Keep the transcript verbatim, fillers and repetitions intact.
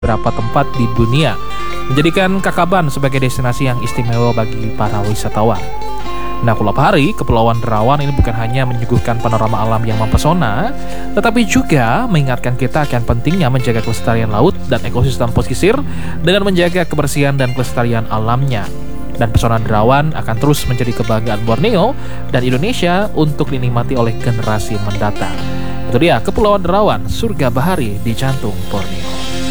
beberapa tempat di dunia, menjadikan Kakaban sebagai destinasi yang istimewa bagi para wisatawan. Nah, Pulau Pahari, Kepulauan Derawan ini bukan hanya menyuguhkan panorama alam yang mempesona, tetapi juga mengingatkan kita akan pentingnya menjaga kelestarian laut dan ekosistem pesisir dengan menjaga kebersihan dan kelestarian alamnya. Dan pesona Derawan akan terus menjadi kebanggaan Borneo dan Indonesia untuk dinikmati oleh generasi mendatang. Itu dia Kepulauan Derawan, surga bahari di jantung Borneo.